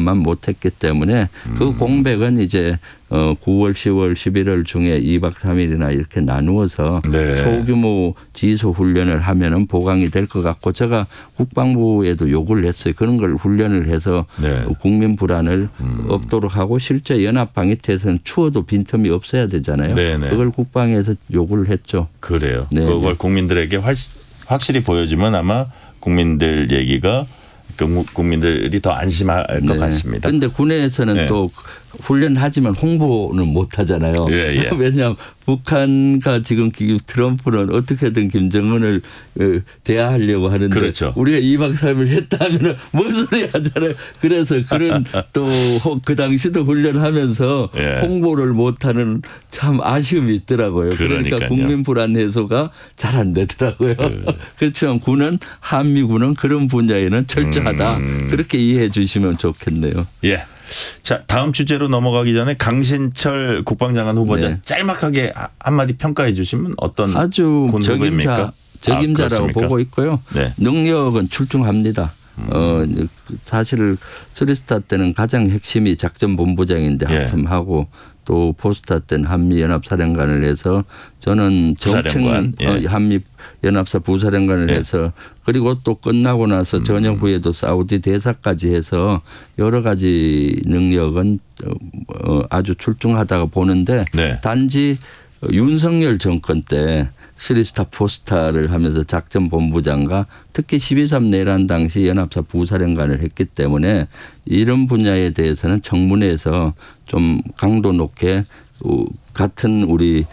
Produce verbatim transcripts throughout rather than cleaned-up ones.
것만 못했기 때문에 음. 그 공백은 이제 어 구월, 시월, 십일월 중에 이 박 삼 일이나 이렇게 나누어서 네. 소규모 지휘소 훈련을 하면은 보강이 될 것 같고 제가 국방부에도 요구를 했어요. 그런 걸 훈련을 해서 네. 국민 불안을 음. 없도록 하고 실제 연합 방위태에서는 추워도 빈틈이 없어야 되잖아요. 네네. 그걸 국방에서 요구를 했죠. 그래요. 네네. 그걸 국민들에게 확실히 보여주면 아마 국민들 얘기가 국민들이 더 안심할 것 네. 같습니다. 그런데 군에서는 네. 또 훈련하지만 홍보는 못 하잖아요. 예, 예. 왜냐하면 북한과 지금 트럼프는 어떻게든 김정은을 대화하려고 하는데 그렇죠. 우리가 이 박 삼 일 했다면 뭔 소리 하잖아요. 그래서 그런 또 그 당시도 훈련하면서 예. 홍보를 못하는 참 아쉬움이 있더라고요. 그러니까요. 그러니까 국민 불안 해소가 잘 안 되더라고요. 그. 그렇지만 군은 한미군은 그런 분야에는 철저하다. 음. 그렇게 이해해 주시면 좋겠네요. 예. 자, 다음 주제로 넘어가기 전에 강신철 국방장관 후보자 네. 짤막하게 한마디 평가해 주시면 어떤 아주 적임자, 적임자라고 아, 보고 있고요. 네. 능력은 출중합니다. 음. 어, 사실 쓰리스타 때는 가장 핵심이 작전본부장인데 예. 합참하고 또 포스타 때는 한미연합사령관을 해서 저는 정청 예. 한미연합사 부사령관을 예. 해서 그리고 또 끝나고 나서 음. 전역 후에도 사우디 대사까지 해서 여러 가지 능력은 아주 출중하다고 보는데 네. 단지 윤석열 정권 때 쓰리스타 포스타를 하면서 작전본부장과 특히 십이 삼 내란 당시 연합사 부사령관을 했기 때문에 이런 분야에 대해서는 청문회에서 좀 강도 높게 같은 우리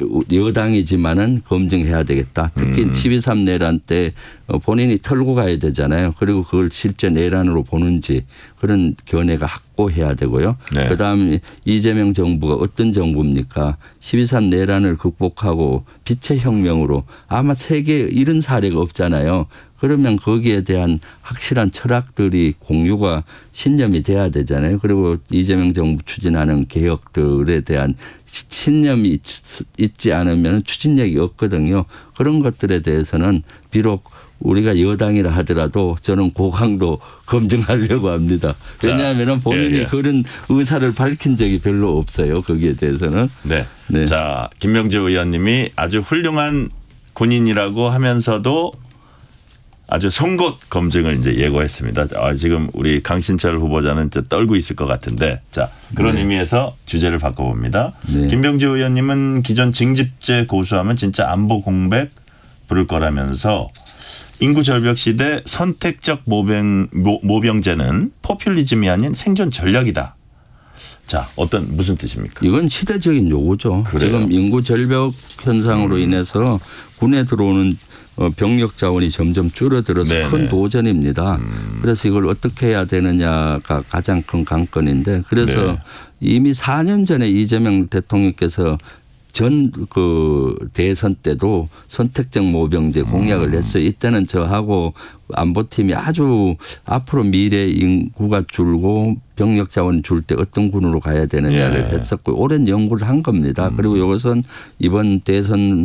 여당이지만은 검증해야 되겠다. 특히 음. 십이 삼 내란 때 본인이 털고 가야 되잖아요. 그리고 그걸 실제 내란으로 보는지 그런 견해가 확고해야 되고요. 네. 그다음에 이재명 정부가 어떤 정부입니까? 십이 삼 내란을 극복하고 빛의 혁명으로 아마 세계에 이런 사례가 없잖아요. 그러면 거기에 대한 확실한 철학들이 공유가 신념이 돼야 되잖아요. 그리고 이재명 정부 추진하는 개혁들에 대한 신념이 있지 않으면 추진력이 없거든요. 그런 것들에 대해서는 비록 우리가 여당이라 하더라도 저는 고강도 검증하려고 합니다. 왜냐하면 본인이 예, 예. 그런 의사를 밝힌 적이 별로 없어요. 거기에 대해서는. 네. 네. 자, 김명재 의원님이 아주 훌륭한 군인이라고 하면서도 아주 송곳 검증을 이제 예고했습니다. 아, 지금 우리 강신철 후보자는 저 떨고 있을 것 같은데 자 그런 네. 의미에서 주제를 바꿔봅니다. 네. 김병주 의원님은 기존 징집제 고수하면 진짜 안보 공백 부를 거라면서 인구 절벽 시대 선택적 모병, 모, 모병제는 포퓰리즘이 아닌 생존 전략이다. 자, 어떤 무슨 뜻입니까? 이건 시대적인 요구죠. 그래요? 지금 인구 절벽 현상으로 음. 인해서 군에 들어오는 병력 자원이 점점 줄어들어서 네네. 큰 도전입니다. 음. 그래서 이걸 어떻게 해야 되느냐가 가장 큰 관건인데 그래서 네. 이미 사 년 전에 이재명 대통령께서 전 그 대선 때도 선택적 모병제 공약을 음. 했어요. 이때는 저하고 안보팀이 아주 앞으로 미래 인구가 줄고 병력 자원 줄 때 어떤 군으로 가야 되느냐를 예. 했었고 오랜 연구를 한 겁니다. 음. 그리고 이것은 이번 대선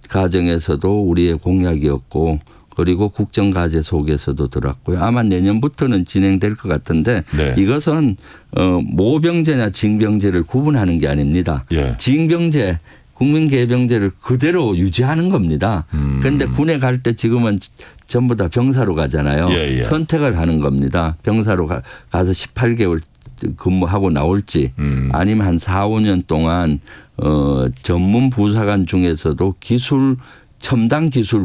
과정에서도 우리의 공약이었고 그리고 국정과제 속에서도 들었고요. 아마 내년부터는 진행될 것 같은데 네. 이것은 모병제나 징병제를 구분하는 게 아닙니다. 예. 징병제 국민계병제를 그대로 유지하는 겁니다. 그런데 음. 군에 갈 때 지금은 전부 다 병사로 가잖아요. 예, 예. 선택을 하는 겁니다. 병사로 가, 가서 십팔 개월 근무하고 나올지 음. 아니면 한 사, 오 년 동안 어, 전문 부사관 중에서도 기술 첨단 기술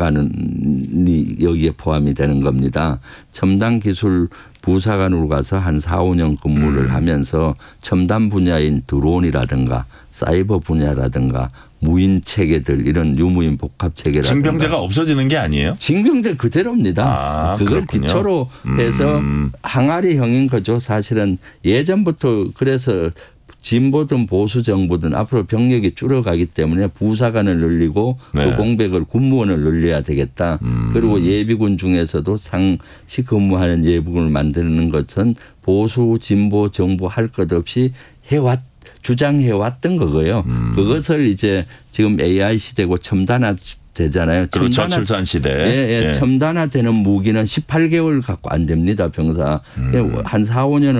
부사관이 여기에 포함이 되는 겁니다. 첨단 기술 부사관으로 가서 한 사, 오 년 근무를 음. 하면서 첨단 분야인 드론이라든가 사이버 분야라든가 무인 체계들 이런 유무인 복합 체계라든가. 징병제가 없어지는 게 아니에요? 징병제 그대로입니다. 아, 그걸 그렇군요. 기초로 해서 음. 항아리형인 거죠. 사실은 예전부터 그래서 진보든 보수 정부든 앞으로 병력이 줄어가기 때문에 부사관을 늘리고 네. 그 공백을 군무원을 늘려야 되겠다. 음. 그리고 예비군 중에서도 상시 근무하는 예비군을 만드는 것은 보수 진보 정부 할 것 없이 해왔 주장해왔던 거고요. 음. 그것을 이제 지금 에이아이 시대고 첨단화 되잖아요. 그렇죠. 첨단화 시대. 예, 예. 예. 첨단화되는 무기는 십팔 개월 갖고 안 됩니다. 병사. 음. 한 사, 오 년은